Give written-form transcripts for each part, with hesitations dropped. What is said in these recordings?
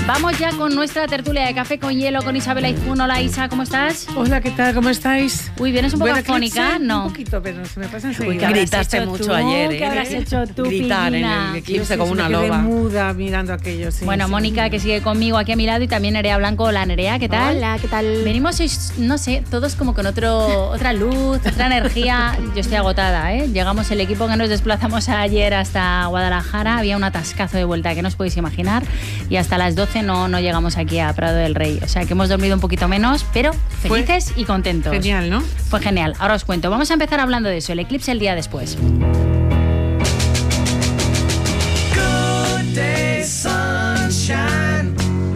Vamos ya con nuestra tertulia de café con hielo con Isabel Aizpún. Hola Isa, ¿cómo estás? Hola, ¿qué tal? ¿Cómo estáis? Uy, vienes un poco afónica, ¿no? Un poquito, pero se me pasa enseguida. Uy, que gritaste mucho tú, ayer, ¿eh? ¿Qué habrás hecho tú, Gritar Pipina? en el eclipse como una loba. Muda mirando aquello, sí. Bueno, sí. Mónica, que sigue conmigo aquí a mi lado, y también Nerea Blanco. Hola, Nerea, ¿qué tal? Hola, ¿qué tal? Venimos, no sé, todos como con otra luz, otra energía. Yo estoy agotada, ¿eh? Llegamos el equipo que nos desplazamos ayer hasta Guadalajara. Había un atascazo de vuelta que no os podéis imaginar. Y hasta las 12 no llegamos aquí a Prado del Rey. O sea que hemos dormido un poquito menos, pero felices y contentos. Genial, ¿no? Fue genial. Ahora os cuento. Vamos a empezar hablando de eso. El eclipse el día después. Good day, sunshine.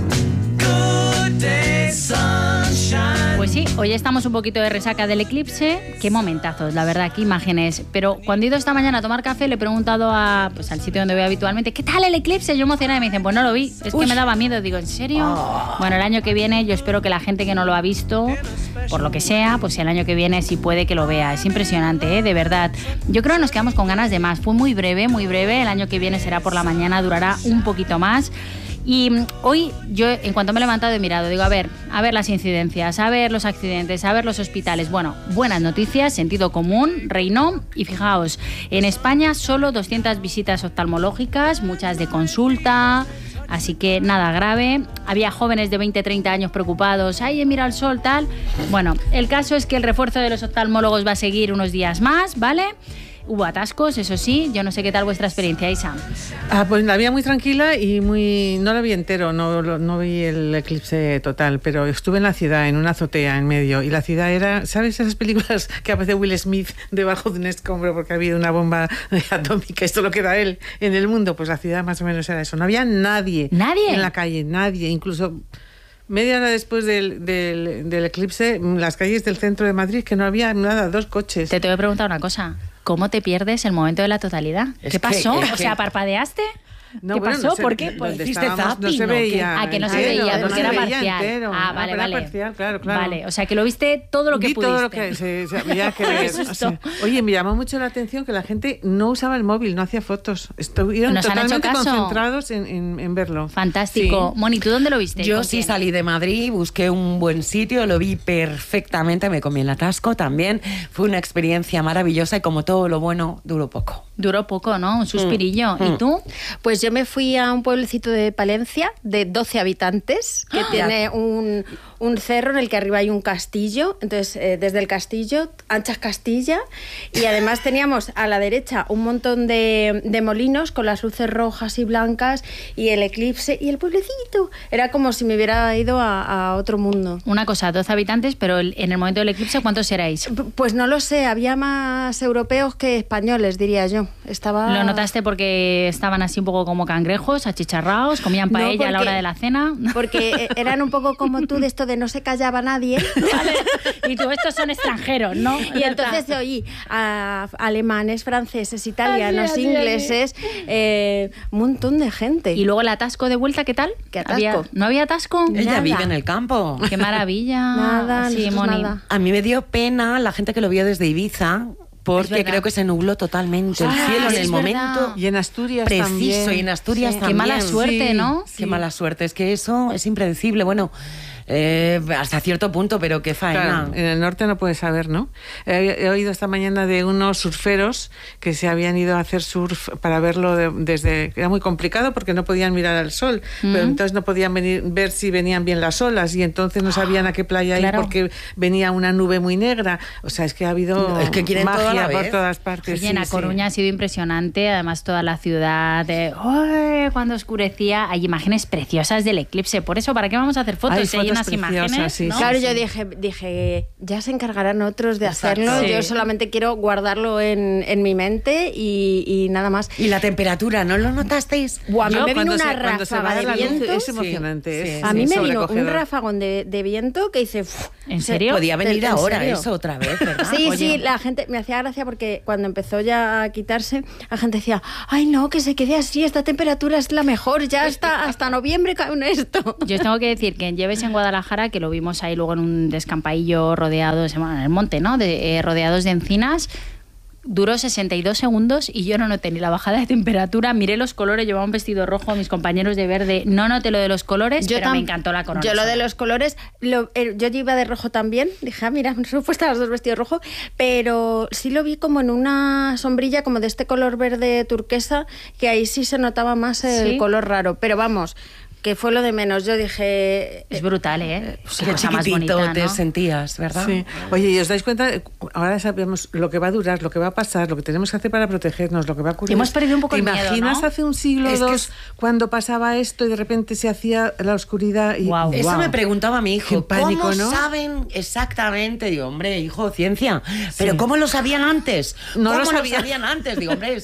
Good day, sunshine. Pues sí, hoy estamos un poquito de resaca del eclipse. Qué momentazos, la verdad, qué imágenes. Pero cuando he ido esta mañana a tomar café, le he preguntado al sitio donde voy habitualmente, ¿qué tal el eclipse? Yo emocionada y me dicen, pues no lo vi. Es que me daba miedo. Digo, ¿en serio? Bueno, el año que viene yo espero que la gente que no lo ha visto, por lo que sea, pues el año que viene sí puede que lo vea. Es impresionante, de verdad. Yo creo que nos quedamos con ganas de más. Fue muy breve, muy breve. El año que viene será por la mañana, durará un poquito más. Y hoy yo, en cuanto me he levantado, he mirado, digo, a ver las incidencias, a ver los accidentes, a ver los hospitales. Bueno, buenas noticias, sentido común, reinó. Y fijaos, en España solo 200 visitas oftalmológicas, muchas de consulta, así que nada grave. Había jóvenes de 20-30 años preocupados, ay, mira el sol, tal. Bueno, el caso es que el refuerzo de los oftalmólogos va a seguir unos días más, ¿vale? Hubo atascos, eso sí. Yo no sé qué tal vuestra experiencia, Isa. Pues la vi muy tranquila y no la vi entero, no vi el eclipse total, pero estuve en la ciudad, en una azotea en medio, y la ciudad era, ¿sabes esas películas que aparece Will Smith debajo de un escombro porque ha habido una bomba atómica? Esto lo queda él en el mundo. Pues la ciudad más o menos era eso. No había nadie en la calle, nadie, incluso media hora después del eclipse, las calles del centro de Madrid, que no había nada, 2 coches. Te tengo que preguntar una cosa. ¿Cómo te pierdes el momento de la totalidad? ¿Qué pasó? O sea, ¿parpadeaste? No, ¿Qué bueno, pasó? no sé, ¿Por qué? Pues hiciste zapping, no se veía. Ah, que no se veía, porque era parcial. Entero, vale. Era parcial, claro. Vale, o sea, que lo viste todo lo que Vi pudiste. todo lo que se había que ver. O sea, oye, me llamó mucho la atención que la gente no usaba el móvil, no hacía fotos. Estuvieron totalmente concentrados en verlo. Fantástico. Sí. Moni, ¿tú dónde lo viste? Yo sí salí de Madrid, busqué un buen sitio, lo vi perfectamente, me comí el atasco también. Fue una experiencia maravillosa y como todo lo bueno, duró poco. Duró poco, ¿no? Un suspirillo. ¿Y tú? Pues yo me fui a un pueblecito de Palencia de 12 habitantes que tiene un cerro en el que arriba hay un castillo. Entonces, desde el castillo, anchas Castilla, y además teníamos a la derecha un montón de molinos con las luces rojas y blancas y el eclipse y el pueblecito. Era como si me hubiera ido a otro mundo. Una cosa, 12 habitantes, pero en el momento del eclipse, ¿cuántos erais? Pues no lo sé, había más europeos que españoles, diría yo. ¿Lo notaste porque estaban así un poco como cangrejos, achicharrados, comían paella a la hora de la cena? Porque eran un poco como tú, de esto de no se callaba nadie. ¿Vale? Y tú, estos son extranjeros, ¿no? Y entonces oí a alemanes, franceses, italianos, ingleses, un montón de gente. Y luego el atasco de vuelta, ¿qué tal? ¿Qué atasco? ¿No había atasco? Ella vive en el campo. ¡Qué maravilla! Nada, sí, Moni. nada. A mí me dio pena la gente que lo vio desde Ibiza, porque creo que se nubló totalmente el cielo en el momento. Y en Asturias preciso, también. Y en Asturias también. Qué mala suerte, ¿no? Qué mala suerte. Es que eso es impredecible. Bueno, hasta cierto punto, pero qué faena. Claro, en el norte no puedes saber, ¿no? He oído esta mañana de unos surferos que se habían ido a hacer surf para verlo desde... Era muy complicado porque no podían mirar al sol, pero entonces no podían ver si venían bien las olas y entonces no sabían a qué playa ir porque venía una nube muy negra. O sea, es que ha habido magia por todas partes. Oye, en A Coruña ha sido impresionante, además toda la ciudad, cuando oscurecía, hay imágenes preciosas del eclipse. Por eso, ¿para qué vamos a hacer fotos? Hay unas imágenes, sí, ¿no? Claro, yo dije, ya se encargarán otros de hacerlo. Sí. Yo solamente quiero guardarlo en mi mente y nada más. ¿Y la temperatura? ¿No lo notasteis? A mí me vino una ráfaga de viento. Es emocionante. A mí me vino un ráfagón de viento que hice... ¿En serio? Podía venir ¿En ahora serio? eso otra vez, ¿verdad? Sí, Oye. sí, la gente me hacía gracia porque cuando empezó ya a quitarse, la gente decía, ay no, que se quede así, esta temperatura es la mejor, ya hasta noviembre cae en esto. Yo os tengo que decir que en Lleves en Guadalajara, que lo vimos ahí luego en un descampadillo rodeados, en el monte, ¿no? Rodeados de encinas, duró 62 segundos y yo no noté ni la bajada de temperatura. Miré los colores, llevaba un vestido rojo, mis compañeros de verde. No noté lo de los colores, pero me encantó la corona. Yo lo de los colores, yo iba de rojo también. Dije, mira, me he puesto los dos vestidos rojos, pero sí lo vi como en una sombrilla como de este color verde turquesa, que ahí sí se notaba más el color raro. Pero vamos, que fue lo de menos. Yo dije... Es brutal, ¿eh? Qué cosa más bonita, te sentías, ¿verdad? Sí. Oye, ¿y os dais cuenta? Ahora sabemos lo que va a durar, lo que va a pasar, lo que tenemos que hacer para protegernos, lo que va a ocurrir. Hemos perdido un poco el miedo, ¿Te imaginas ¿no? hace un siglo o dos cuando pasaba esto y de repente se hacía la oscuridad? Y, Guau. Eso me preguntaba mi hijo. Qué pánico, ¿Cómo ¿no? saben exactamente? Digo, hombre, hijo, ciencia. ¿Pero cómo lo sabían antes? No ¿Cómo lo sabían. sabían antes? Digo, hombre,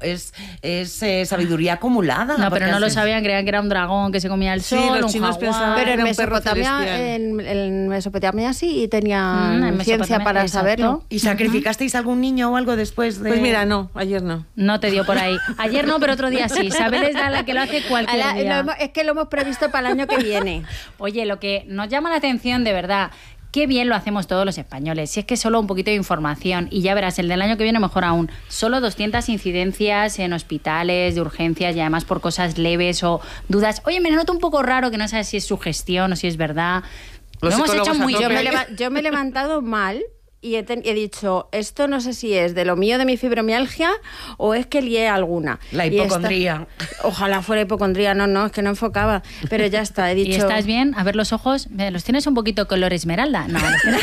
es sabiduría acumulada. No, pero no lo Porque sabían, creían que era un dragón que se comía el Sí, sol, los un chinos jaguar. pensaban Pero en era un perro Mesopotamia, celestial. en Mesopotamia sí tenía en ciencia Mesopotamia, para exacto. saberlo. ¿Y sacrificasteis algún niño o algo después de...? Pues mira, no, ayer no. No te dio por ahí. Ayer no, pero otro día sí. Isabel es la que lo hace cualquier día. Es que lo hemos previsto para el año que viene. Oye, lo que nos llama la atención de verdad, qué bien lo hacemos todos los españoles. Si es que solo un poquito de información y ya verás, el del año que viene mejor aún. Solo 200 incidencias en hospitales, de urgencias y además por cosas leves o dudas. Oye, me noto un poco raro que no sabes si es sugestión o si es verdad. Los Lo hemos hecho psicólogos muy a Yo tope. bien. yo me he levantado mal y he dicho, esto no sé si es de lo mío de mi fibromialgia o es que lié alguna. La Y esta- hipocondría. Ojalá fuera hipocondría, no, es que no enfocaba. Pero ya está, he dicho... ¿Y estás bien? A ver los ojos. ¿Los tienes un poquito color esmeralda? No, los tienes,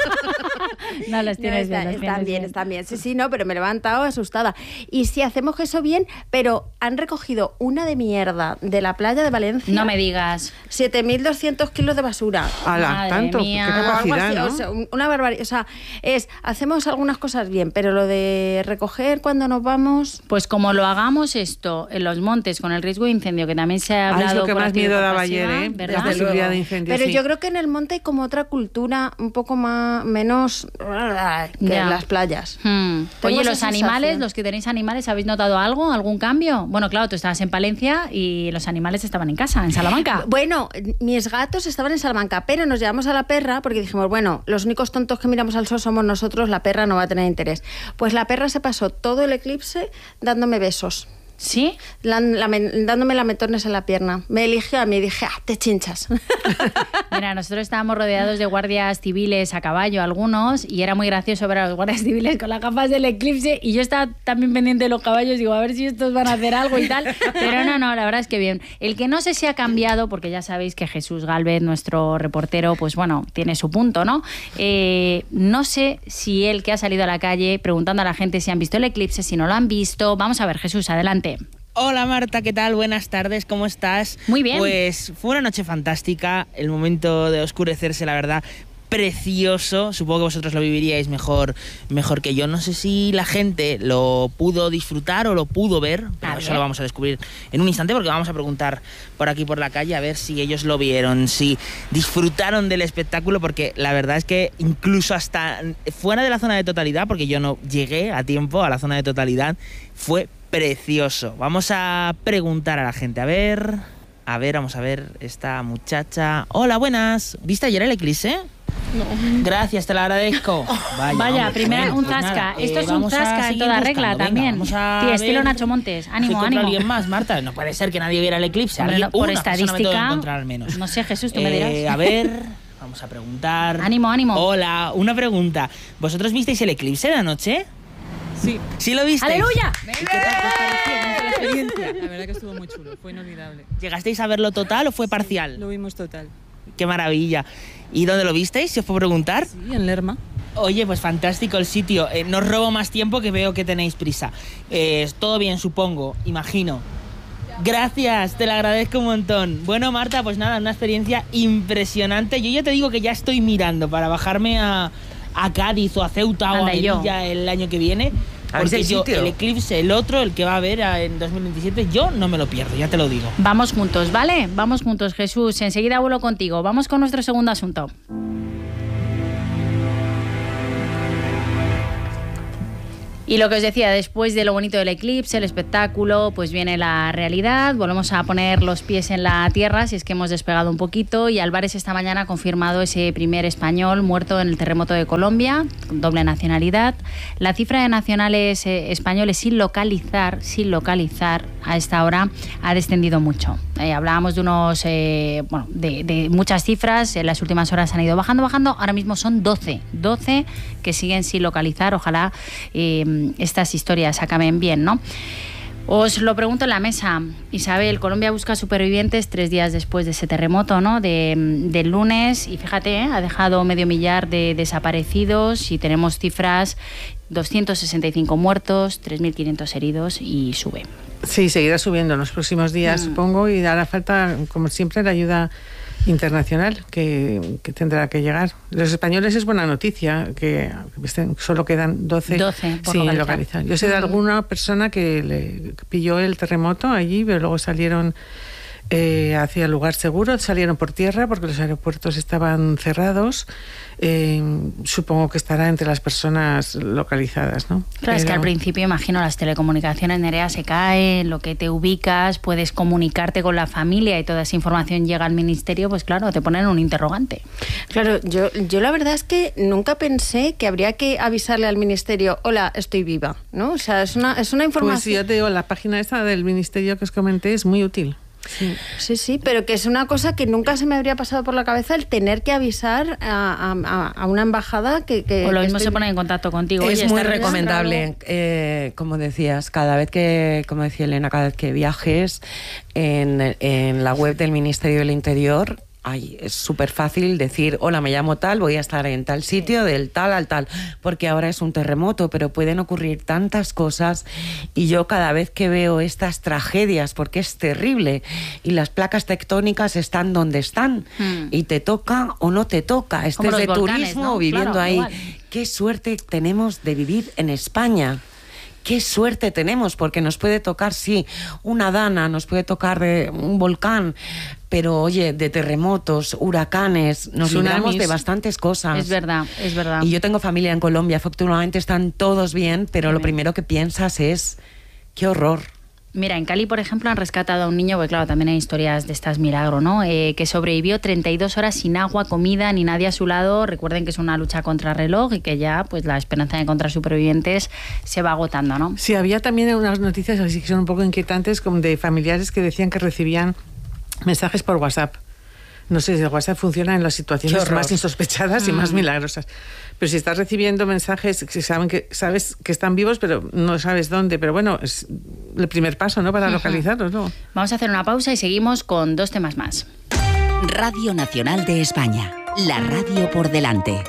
no, los tienes bien. los tienes están bien. Sí, no, pero me he levantado asustada. Y si hacemos eso bien, pero han recogido una de mierda de la playa de Valencia. No me digas. 7.200 kilos de basura. ¡Hala! Madre Tanto, mía. qué O algo capacidad, así, ¿no? o sea, una barbaridad. O sea, hacemos algunas cosas bien, pero lo de recoger cuando nos vamos... Pues como lo hagamos esto en los montes con el riesgo de incendio, que también se ha Ah, hablado es lo que por más activa y miedo por daba pasiva, ayer, ¿eh? ¿verdad? La Desde posibilidad luego. de incendio, Pero sí. yo creo que en el monte hay como otra cultura un poco menos que Ya. en las playas. Hmm. Tengo Oye, esa los animales, sensación. los que tenéis animales, ¿habéis notado algo? ¿Algún cambio? Bueno, claro, tú estabas en Palencia y los animales estaban en casa, en Salamanca. Bueno, mis gatos estaban en Salamanca, pero nos llevamos a la perra porque dijimos, bueno, los únicos tontos que miramos al sol somos nosotros, la perra no va a tener interés. Pues la perra se pasó todo el eclipse dándome besos. ¿Sí? Dándome lametones en la pierna. Me eligió a mí y dije, te chinchas. Mira, nosotros estábamos rodeados de guardias civiles a caballo, algunos, y era muy gracioso ver a los guardias civiles con las gafas del eclipse, y yo estaba también pendiente de los caballos, digo, a ver si estos van a hacer algo y tal, pero no, la verdad es que bien. El que no sé si ha cambiado, porque ya sabéis que Jesús Gálvez, nuestro reportero, pues bueno, tiene su punto, ¿no? No sé si él, que ha salido a la calle preguntando a la gente si han visto el eclipse, si no lo han visto. Vamos a ver, Jesús, adelante. Hola Marta, ¿qué tal? Buenas tardes, ¿cómo estás? Muy bien. Pues fue una noche fantástica, el momento de oscurecerse, la verdad, precioso. Supongo que vosotros lo viviríais mejor que yo. No sé si la gente lo pudo disfrutar o lo pudo ver, pero eso lo vamos a descubrir en un instante porque vamos a preguntar por aquí por la calle a ver si ellos lo vieron, si disfrutaron del espectáculo, porque la verdad es que incluso hasta fuera de la zona de totalidad, porque yo no llegué a tiempo a la zona de totalidad, fue precioso. Vamos a preguntar a la gente, vamos a ver esta muchacha. Hola, buenas. ¿Viste ayer el eclipse? No. Gracias, te lo agradezco. Vaya, hombre, primera, bueno, un pues zasca. nada, Esto es un vamos a zasca en seguir toda buscando. regla Venga, también. vamos a Sí, estilo ver Nacho Montes. Ánimo, si encuentro ánimo. a alguien más, Marta. No puede ser que nadie viera el eclipse. Hombre, Alguien, no, por una persona me tengo que estadística, encontrar al menos. no sé, Jesús, tú me dirás. A ver, vamos a preguntar. Ánimo, ánimo. Hola, una pregunta. ¿Vosotros visteis el eclipse de anoche? Sí. ¿Sí lo visteis? ¡Aleluya! ¿Y qué tal os pareció? ¿Cómo fue la experiencia? La verdad que estuvo muy chulo, fue inolvidable. ¿Llegasteis a verlo total o fue parcial? Lo vimos total. Qué maravilla. ¿Y dónde lo visteis? Si os puedo preguntar. Sí, en Lerma. Oye, pues fantástico el sitio. No os robo más tiempo que veo que tenéis prisa. Todo bien, supongo, imagino. Gracias, te lo agradezco un montón. Bueno, Marta, pues nada, una experiencia impresionante. Yo ya te digo que ya estoy mirando para bajarme a Cádiz o a Ceuta o a Anda, y yo. Melilla el año que viene. A ver si Porque hay yo, sitio. el eclipse, el otro, el que va a haber en 2027, yo no me lo pierdo, ya te lo digo. Vamos juntos, ¿vale? Vamos juntos, Jesús. Enseguida vuelo contigo. Vamos con nuestro segundo asunto. Y lo que os decía, después de lo bonito del eclipse, el espectáculo, pues viene la realidad. Volvemos a poner los pies en la tierra, si es que hemos despegado un poquito. Y Álvarez esta mañana ha confirmado ese primer español muerto en el terremoto de Colombia, con doble nacionalidad. La cifra de nacionales españoles sin localizar a esta hora ha descendido mucho. Hablábamos de unos, de muchas cifras. En las últimas horas han ido bajando. Ahora mismo son 12 que siguen sin localizar. Ojalá estas historias acaben bien, ¿no? Os lo pregunto en la mesa. Isabel, Colombia busca supervivientes 3 días después de ese terremoto, ¿no? Del lunes. Y fíjate, ha dejado 500.000 de desaparecidos y tenemos cifras: 265 muertos, 3.500 heridos y sube. Sí, seguirá subiendo en los próximos días, supongo, y hará falta, como siempre, la ayuda internacional que tendrá que llegar. Los españoles es buena noticia, que solo quedan 12 sin localizar. Yo sé de alguna persona que le pilló el terremoto allí, pero luego salieron hacia el lugar seguro, salieron por tierra porque los aeropuertos estaban cerrados. Supongo que estará entre las personas localizadas, ¿no? Claro, es que al principio, imagino, las telecomunicaciones, Nerea, se caen, lo que te ubicas, puedes comunicarte con la familia y toda esa información llega al ministerio, pues claro, te ponen un interrogante. Claro, yo la verdad es que nunca pensé que habría que avisarle al ministerio: hola, estoy viva, ¿no? O sea, es una información... Pues sí, yo te digo, la página esta del ministerio que os comenté es muy útil. Sí, pero que es una cosa que nunca se me habría pasado por la cabeza, el tener que avisar a una embajada que o lo mismo se pone en contacto contigo. Es Oye, muy está recomendable, como decías, como decía Elena, cada vez que viajes en la web del Ministerio del Interior. Ay, es súper fácil decir: hola, me llamo tal, voy a estar en tal sitio, del tal al tal, porque ahora es un terremoto, pero pueden ocurrir tantas cosas. Y yo cada vez que veo estas tragedias, porque es terrible, y las placas tectónicas están donde están, y te toca o no te toca, estés de volcanes, turismo, ¿no? viviendo Claro, ahí. igual. Qué suerte tenemos de vivir en España. Qué suerte tenemos, porque nos puede tocar, sí, una dana, nos puede tocar de un volcán, pero oye, de terremotos, huracanes, nos libramos de bastantes cosas. Es verdad. Y yo tengo familia en Colombia, afortunadamente están todos bien, pero lo primero que piensas es: qué horror. Mira, en Cali, por ejemplo, han rescatado a un niño, porque claro, también hay historias de estas milagro, ¿no? Que sobrevivió 32 horas sin agua, comida, ni nadie a su lado. Recuerden que es una lucha contra reloj y que ya pues la esperanza de encontrar supervivientes se va agotando, ¿no? Sí, había también unas noticias así que son un poco inquietantes, como de familiares que decían que recibían mensajes por WhatsApp. No sé si el WhatsApp funciona en las situaciones más insospechadas y más milagrosas. Pero si estás recibiendo mensajes que sabes que están vivos, pero no sabes dónde. Pero bueno, es el primer paso, ¿no?, para localizarlos, ¿no? Vamos a hacer una pausa y seguimos con 2 temas más. Radio Nacional de España. La radio por delante.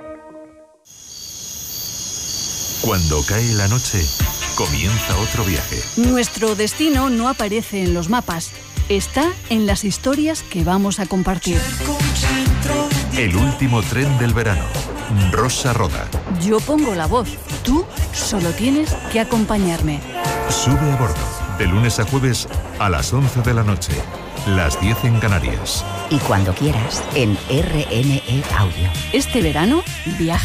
Cuando cae la noche, comienza otro viaje. Nuestro destino no aparece en los mapas. Está en las historias que vamos a compartir. El último tren del verano. Rosa Roda. Yo pongo la voz. Tú solo tienes que acompañarme. Sube a bordo. De lunes a jueves a las 11 de la noche. Las 10 en Canarias. Y cuando quieras, en RNE Audio. Este verano, viaja.